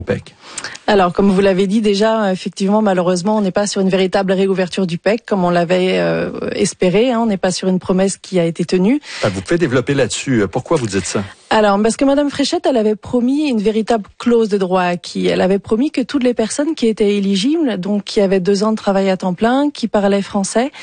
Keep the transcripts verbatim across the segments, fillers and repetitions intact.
P E C? Alors, comme vous l'avez dit déjà, effectivement, malheureusement, on n'est pas sur une véritable réouverture du P E C comme on l'avait euh, espéré. Hein, on n'est pas sur une promesse qui a été tenue. Ah, vous pouvez développer là-dessus. Pourquoi vous dites ça? Alors, parce que Madame Fréchette, elle avait promis une véritable clause de droit acquis. Elle avait promis que toutes les personnes qui étaient éligibles, donc qui avaient deux ans de travail à temps plein, qui parlaient français,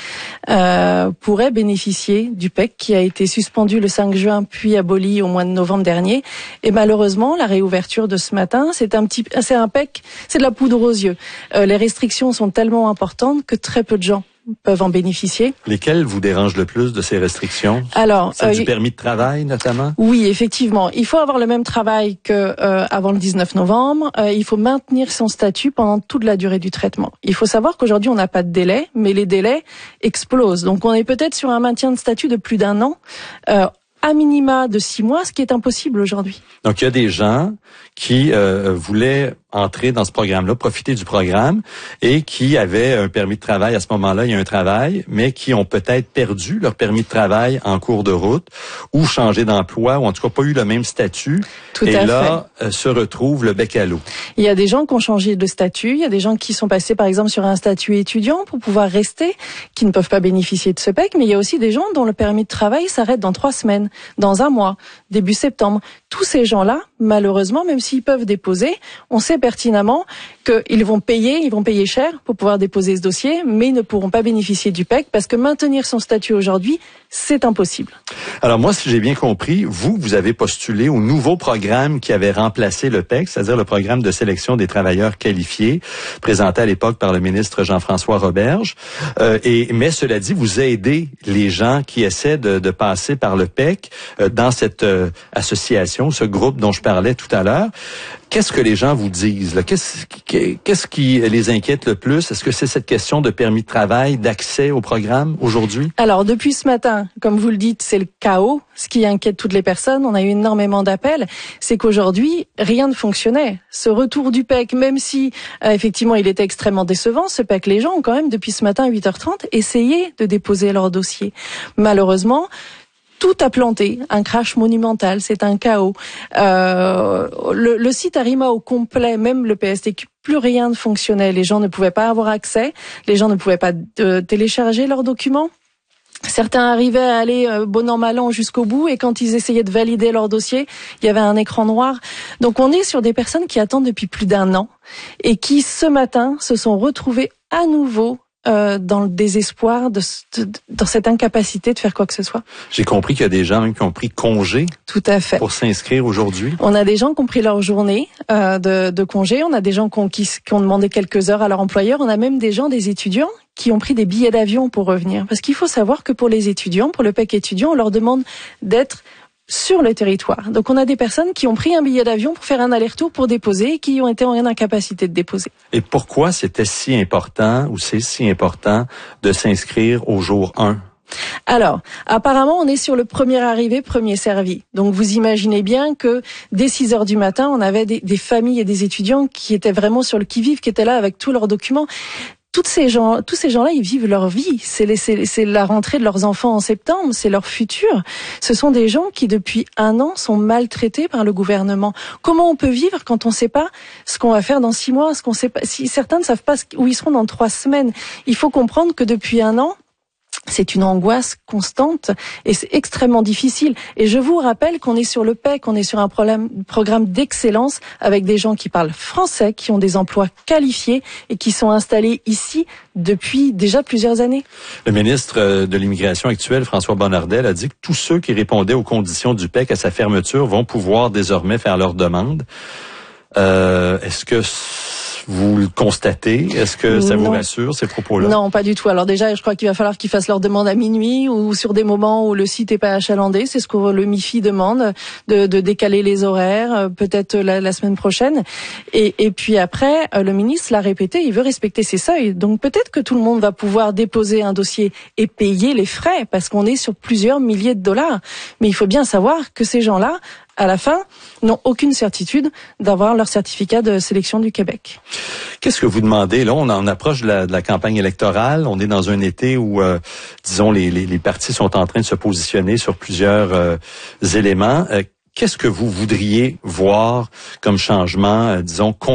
euh, pourraient bénéficier du P E C qui a été suspendu le cinq juin puis aboli au mois de novembre dernier. Et malheureusement, la réouverture de ce matin, c'est un petit, c'est un P E C, c'est de la poudre aux yeux. Euh, les restrictions sont tellement importantes que très peu de gens peuvent en bénéficier. Lesquelles vous dérangent le plus de ces restrictions? Alors, celle euh, du permis de travail, notamment? Oui, effectivement. Il faut avoir le même travail que euh, avant le dix-neuf novembre. Euh, il faut maintenir son statut pendant toute la durée du traitement. Il faut savoir qu'aujourd'hui, on n'a pas de délai, mais les délais explosent. Donc, on est peut-être sur un maintien de statut de plus d'un an, euh, à minima de six mois, ce qui est impossible aujourd'hui. Donc, il y a des gens qui euh, voulaient entrer dans ce programme-là, profiter du programme, et qui avaient un permis de travail à ce moment-là, il y a un travail, mais qui ont peut-être perdu leur permis de travail en cours de route, ou changé d'emploi, ou en tout cas pas eu le même statut. Tout et à là, fait. Euh, se retrouve le bec à l'eau. Il y a des gens qui ont changé de statut, il y a des gens qui sont passés par exemple sur un statut étudiant pour pouvoir rester, qui ne peuvent pas bénéficier de ce P E C, mais il y a aussi des gens dont le permis de travail s'arrête dans trois semaines, dans un mois, début septembre. Tous ces gens-là, malheureusement, même s'ils peuvent déposer, on sait pertinemment qu'ils vont payer, ils vont payer cher pour pouvoir déposer ce dossier, mais ils ne pourront pas bénéficier du P E C parce que maintenir son statut aujourd'hui, c'est impossible. Alors moi, si j'ai bien compris, vous, vous avez postulé au nouveau programme qui avait remplacé le P E C, c'est-à-dire le programme de sélection des travailleurs qualifiés, présenté à l'époque par le ministre Jean-François Roberge. Euh, et mais cela dit, vous aidez les gens qui essaient de, de passer par le P E C euh, dans cette euh, association, ce groupe dont je parlais tout à l'heure. Qu'est-ce que les gens vous disent là? Qu'est-ce, qu'est-ce qui les inquiète le plus? Est-ce que c'est cette question de permis de travail, d'accès au programme aujourd'hui? Alors, depuis ce matin, comme vous le dites, c'est le chaos. Ce qui inquiète toutes les personnes, on a eu énormément d'appels, c'est qu'aujourd'hui, rien ne fonctionnait. Ce retour du P E C, même si, euh, effectivement, il était extrêmement décevant, ce P E C, les gens ont quand même, depuis ce matin à huit heures trente, essayé de déposer leur dossier. Malheureusement, tout a planté, un crash monumental, c'est un chaos. Euh, le, le site Arima au complet, même le P S T Q, plus rien ne fonctionnait. Les gens ne pouvaient pas avoir accès, les gens ne pouvaient pas euh, télécharger leurs documents. Certains arrivaient à aller euh, bon an mal an jusqu'au bout et quand ils essayaient de valider leur dossier, il y avait un écran noir. Donc on est sur des personnes qui attendent depuis plus d'un an et qui ce matin se sont retrouvées à nouveau Euh, dans le désespoir, de, de, dans cette incapacité de faire quoi que ce soit. J'ai compris qu'il y a des gens même qui ont pris congé. Tout à fait. Pour s'inscrire aujourd'hui. On a des gens qui ont pris leur journée euh, de, de congé, on a des gens qui ont, qui, qui ont demandé quelques heures à leur employeur, on a même des gens, des étudiants, qui ont pris des billets d'avion pour revenir. Parce qu'il faut savoir que pour les étudiants, pour le P E C étudiant, on leur demande d'être sur le territoire. Donc on a des personnes qui ont pris un billet d'avion pour faire un aller-retour pour déposer et qui ont été en incapacité de déposer. Et pourquoi c'était si important ou c'est si important de s'inscrire au jour un? Alors, apparemment, on est sur le premier arrivé, premier servi. Donc, vous imaginez bien que dès six heures du matin, on avait des, des familles et des étudiants qui étaient vraiment sur le qui-vive, qui étaient là avec tous leurs documents. Toutes ces gens, tous ces gens-là, ils vivent leur vie. C'est, les, c'est, c'est la rentrée de leurs enfants en septembre, c'est leur futur. Ce sont des gens qui, depuis un an, sont maltraités par le gouvernement. Comment on peut vivre quand on ne sait pas ce qu'on va faire dans six mois, ce qu'on sait pas, si certains ne savent pas où ils seront dans trois semaines. Il faut comprendre que depuis un an, c'est une angoisse constante et c'est extrêmement difficile. Et je vous rappelle qu'on est sur le P E C, qu'on est sur un problème, programme d'excellence avec des gens qui parlent français, qui ont des emplois qualifiés et qui sont installés ici depuis déjà plusieurs années. Le ministre de l'Immigration actuel, François Bonnardel, a dit que tous ceux qui répondaient aux conditions du P E C à sa fermeture vont pouvoir désormais faire leur demande. Euh, est-ce que vous le constatez? Est-ce que ça non. vous rassure, ces propos-là? Non, pas du tout. Alors déjà, je crois qu'il va falloir qu'ils fassent leur demande à minuit ou sur des moments où le site n'est pas achalandé. C'est ce que le M I F I demande, de, de décaler les horaires, peut-être la, la semaine prochaine. Et, et puis après, le ministre l'a répété, il veut respecter ses seuils. Donc peut-être que tout le monde va pouvoir déposer un dossier et payer les frais, parce qu'on est sur plusieurs milliers de dollars. Mais il faut bien savoir que ces gens-là, à la fin, n'ont aucune certitude d'avoir leur certificat de sélection du Québec. Qu'est-ce que vous demandez? Là, on en approche de la, de la campagne électorale. On est dans un été où, euh, disons, les, les, les partis sont en train de se positionner sur plusieurs euh, éléments. Euh, qu'est-ce que vous voudriez voir comme changement, euh, disons,